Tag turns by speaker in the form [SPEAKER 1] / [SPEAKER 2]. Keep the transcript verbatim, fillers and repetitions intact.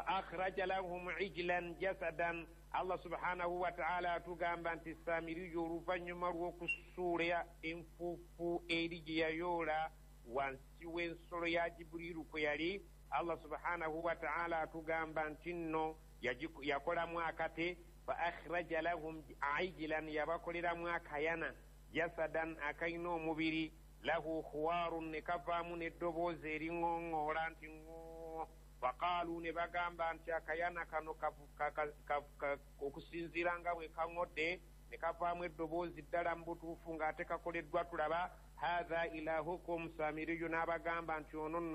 [SPEAKER 1] فأخرج لهم عجلا جسدا الله سبحانه وتعالى تغامب أنت السامري يورفن وكسوريا انفوفو إيريجيا يولا وانسيوين سوريا جبريل كيالي الله سبحانه وتعالى تغامب أنتنو يقول مواكته فأخرج لهم عجلا يبقل مواكينا جسدا أكينو مبيري له خوار نكفام ندبو زيرين غورانتين فقالوا نبغamba nti akayana kano okusinziranga bwe kangode ne kavaamu eddoboozi ddala mbutuufu ng'ate kakoleddwa tulaba hatha ilahukum samiriyun abagamba nti ono